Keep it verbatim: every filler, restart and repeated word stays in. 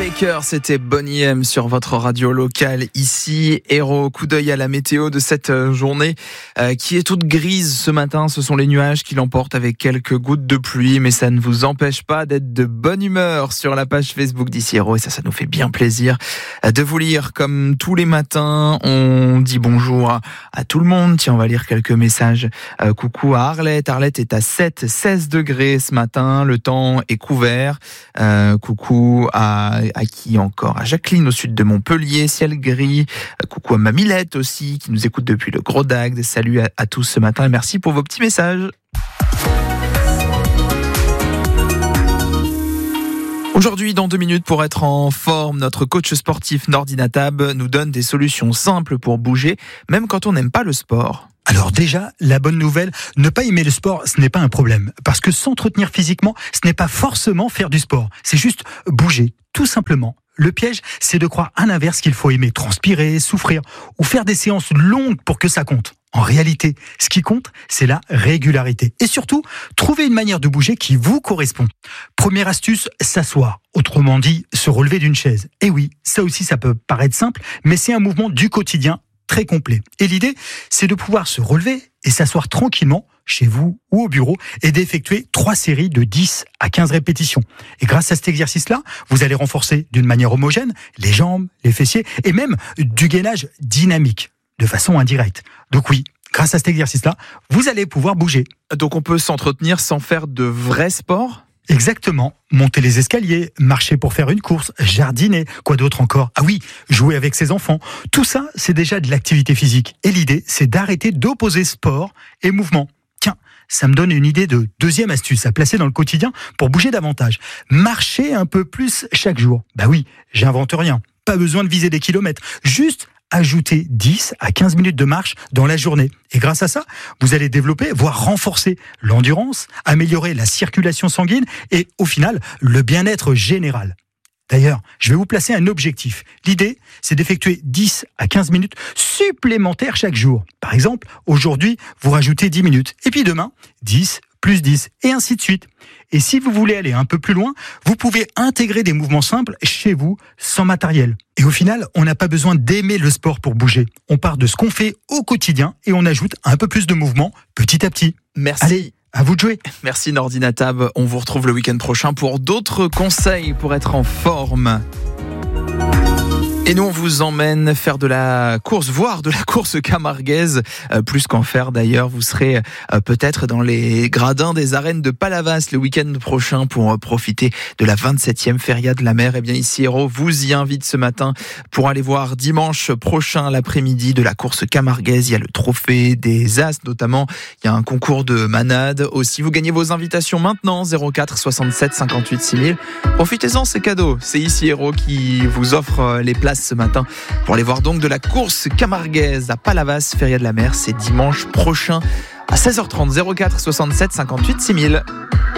Baker, c'était Bonnie M sur votre radio locale ici. Héros, coup d'œil à la météo de cette journée euh, qui est toute grise ce matin. Ce sont les nuages qui l'emportent avec quelques gouttes de pluie, mais ça ne vous empêche pas d'être de bonne humeur sur la page Facebook d'ici Héros. Et ça, ça nous fait bien plaisir de vous lire comme tous les matins. On dit bonjour à, à tout le monde. Tiens, on va lire quelques messages. Euh, coucou à Arlette. Arlette est à sept, seize degrés ce matin. Le temps est couvert. Euh, coucou à à qui encore ? À Jacqueline au sud de Montpellier, ciel gris. Coucou à Mamilette aussi qui nous écoute depuis le Gros Dagde. Salut à, à tous ce matin et merci pour vos petits messages. Aujourd'hui, dans deux minutes, pour être en forme, notre coach sportif Nordi Natab nous donne des solutions simples pour bouger, même quand on n'aime pas le sport. Alors déjà, la bonne nouvelle, ne pas aimer le sport, ce n'est pas un problème. Parce que s'entretenir physiquement, ce n'est pas forcément faire du sport. C'est juste bouger, tout simplement. Le piège, c'est de croire à l'inverse qu'il faut aimer transpirer, souffrir ou faire des séances longues pour que ça compte. En réalité, ce qui compte, c'est la régularité. Et surtout, trouver une manière de bouger qui vous correspond. Première astuce, s'asseoir. Autrement dit, se relever d'une chaise. Et oui, ça aussi, ça peut paraître simple, mais c'est un mouvement du quotidien très complet. Et l'idée, c'est de pouvoir se relever et s'asseoir tranquillement chez vous ou au bureau et d'effectuer trois séries de dix à quinze répétitions. Et grâce à cet exercice-là, vous allez renforcer d'une manière homogène les jambes, les fessiers et même du gainage dynamique de façon indirecte. Donc oui, grâce à cet exercice-là, vous allez pouvoir bouger. Donc on peut s'entretenir sans faire de vrai sport ? Exactement. Monter les escaliers, marcher pour faire une course, jardiner, quoi d'autre encore ? Ah oui, jouer avec ses enfants. Tout ça, c'est déjà de l'activité physique. Et l'idée, c'est d'arrêter d'opposer sport et mouvement. Tiens, ça me donne une idée de deuxième astuce à placer dans le quotidien pour bouger davantage. Marcher un peu plus chaque jour. Bah oui, j'invente rien. Pas besoin de viser des kilomètres. Juste ajouter dix à quinze minutes de marche dans la journée. Et grâce à ça, vous allez développer, voire renforcer l'endurance, améliorer la circulation sanguine et, au final, le bien-être général. D'ailleurs, je vais vous placer un objectif. L'idée, c'est d'effectuer dix à quinze minutes supplémentaires chaque jour. Par exemple, aujourd'hui, vous rajoutez dix minutes. Et puis demain, dix plus dix, et ainsi de suite. Et si vous voulez aller un peu plus loin, vous pouvez intégrer des mouvements simples chez vous, sans matériel. Et au final, on n'a pas besoin d'aimer le sport pour bouger. On part de ce qu'on fait au quotidien et on ajoute un peu plus de mouvement petit à petit. Merci. Allez, à vous de jouer. Merci Nordi Natab. On vous retrouve le week-end prochain pour d'autres conseils pour être en forme. Et nous, on vous emmène faire de la course, voire de la course camarguaise, euh, plus qu'en faire d'ailleurs. Vous serez euh, peut-être dans les gradins des arènes de Palavas le week-end prochain pour euh, profiter de la vingt-septième Feria de la mer. Et bien ici, Héros vous y invite ce matin pour aller voir dimanche prochain l'après-midi de la course camarguaise. Il y a le trophée des As notamment. Il y a un concours de manade aussi. Vous gagnez vos invitations maintenant, zéro quatre soixante-sept cinquante-huit six mille. Profitez-en, c'est cadeau. C'est ici, Héros qui vous offre les places ce matin pour aller voir donc de la course camarguaise à Palavas, Feria de la mer. C'est dimanche prochain à seize heures trente, zéro quatre soixante-sept cinquante-huit six mille.